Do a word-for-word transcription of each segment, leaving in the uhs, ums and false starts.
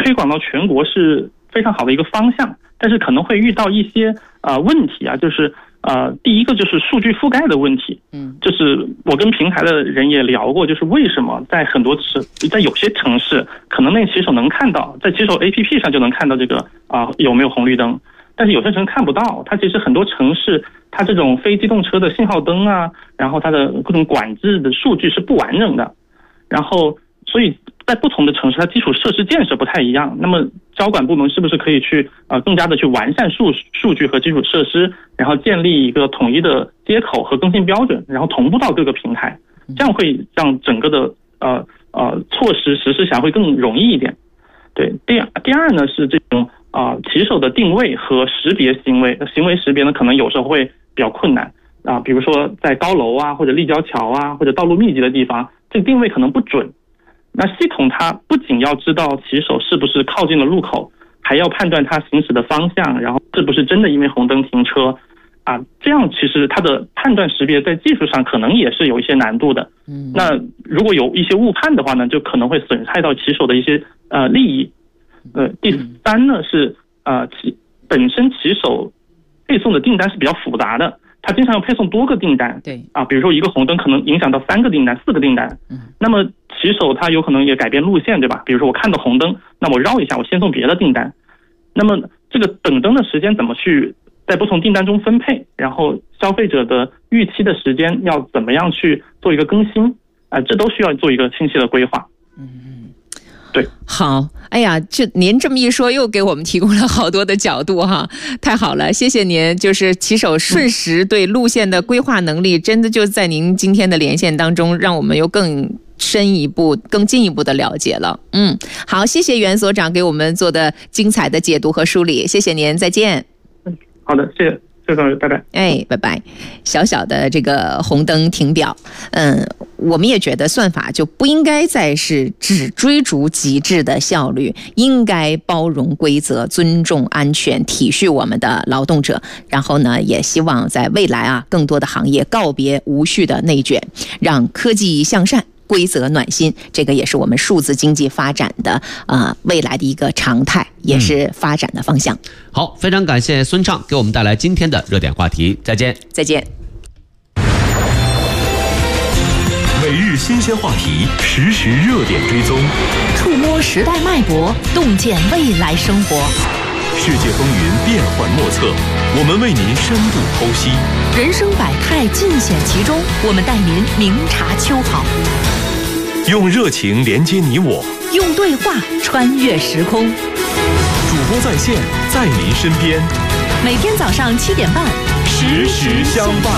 推广到全国是非常好的一个方向，但是可能会遇到一些呃问题啊，就是呃第一个就是数据覆盖的问题，嗯，就是我跟平台的人也聊过，就是为什么在很多市，在有些城市可能那个骑手能看到，在骑手 A P P 上就能看到这个啊、呃、有没有红绿灯，但是有些城市看不到，它其实很多城市它这种非机动车的信号灯啊，然后它的各种管制的数据是不完整的，然后所以在不同的城市它基础设施建设不太一样，那么交管部门是不是可以去呃更加的去完善数数据和基础设施，然后建立一个统一的接口和更新标准，然后同步到各个平台，这样会让整个的呃呃措施实施起来会更容易一点。对，第二第二呢是这种啊、呃、骑手的定位和识别行为行为识别呢，可能有时候会比较困难啊、呃，比如说在高楼啊或者立交桥啊或者道路密集的地方，这个定位可能不准。那系统它不仅要知道骑手是不是靠近了路口，还要判断他行驶的方向，然后是不是真的因为红灯停车啊，这样其实它的判断识别在技术上可能也是有一些难度的。嗯，那如果有一些误判的话呢，就可能会损害到骑手的一些呃利益。呃，第三呢是呃骑本身骑手配送的订单是比较复杂的，他经常要配送多个订单，对啊，比如说一个红灯可能影响到三个订单、四个订单，嗯，那么骑手他有可能也改变路线，对吧？比如说我看到红灯，那我绕一下，我先送别的订单。那么这个等灯的时间怎么去在不同订单中分配？然后消费者的预期的时间要怎么样去做一个更新？啊、呃，这都需要做一个清晰的规划。嗯，对， 好，哎呀，这您这么一说，又给我们提供了好多的角度哈，太好了，谢谢您。就是骑手瞬时对路线的规划能力，真的就在您今天的连线当中，让我们又更深一步、更进一步的了解了。嗯，好，谢谢袁所长给我们做的精彩的解读和梳理，谢谢您，再见。 嗯，好的，谢谢。拜拜。 哎，拜拜。小小的这个红灯停表，嗯，我们也觉得算法就不应该再是只追逐极致的效率，应该包容规则，尊重安全，体恤我们的劳动者。然后呢，也希望在未来啊，更多的行业告别无序的内卷，让科技向善，规则暖心，这个也是我们数字经济发展的呃未来的一个常态，也是发展的方向。嗯、 好，非常感谢孙畅给我们带来今天的热点话题，再见， 再见。 每日新鲜话题，实时热点追踪， 触摸时代脉搏，洞见未来生活。 世界风云变幻莫测，我们为您深度剖析。 人生百态尽显其中，我们带您明察秋毫。 用热情连接你我， 用对话穿越时空。 主播在线，在您身边。 每天早上七点半， 实时相伴。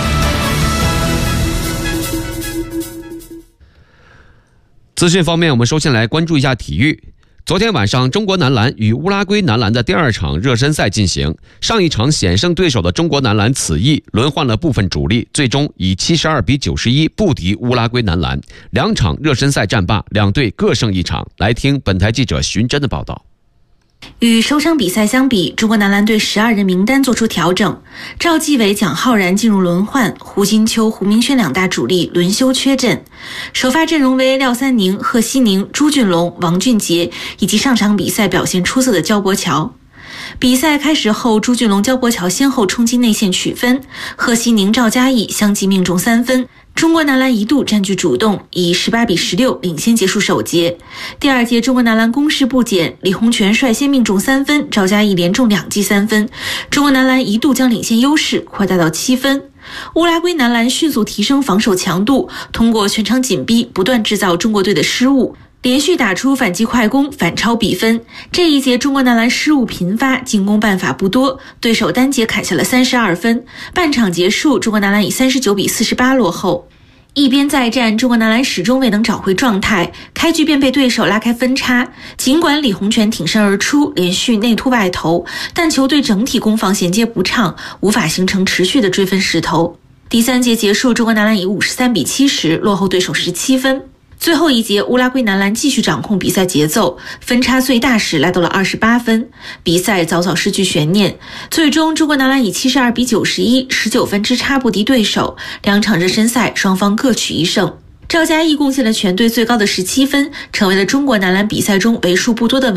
资讯方面，我们首先来关注一下体育。昨天晚上，中国男篮与乌拉圭男篮的第二场热身赛进行。上一场险胜对手的中国男篮此役轮换了部分主力，最终以七十二比九十一不敌乌拉圭男篮。两场热身赛战罢，两队各胜一场。来听本台记者徐真的报道。 与首场比赛相比，中国男篮队十二人名单做出调整，赵继伟、蒋浩然进入轮换，胡金秋、胡明轩两大主力轮休缺阵，首发阵容为廖三宁、贺西宁、朱俊龙、王俊杰以及上场比赛表现出色的焦博乔。比赛开始后，朱俊龙、焦博乔先后冲击内线取分，贺西宁、赵嘉译相继命中三分。中国男篮一度占据主动，以十八比十六领先结束首节。第二节中国男篮攻势不减，李洪权率先命中三分，赵嘉译连中两记三分，中国男篮一度将领先优势扩大到七分。乌拉圭男篮迅速提升防守强度，通过全场紧逼不断制造中国队的失误，连续打出反击快攻，反超比分。这一节中国男篮失误频发，进攻办法不多，对手单节砍下了三十二分。半场结束，中国男篮以三十九比四十八落后。一边再战，中国男篮始终未能找回状态，开局便被对手拉开分差。尽管李洪权挺身而出，连续内突外投，但球队整体攻防衔接不畅，无法形成持续的追分势头。第三节结束，中国男篮以五十三比七十落后对手十七分。最后一节，乌拉圭男篮继续掌控比赛节奏，分差最大时来到了二十八分，比赛早早失去悬念。最终，中国男篮以七十二比九十一，十九分之差不敌对手。两场热身赛，双方各取一胜。赵嘉译贡献了全队最高的十七分，成为了中国男篮比赛中为数不多的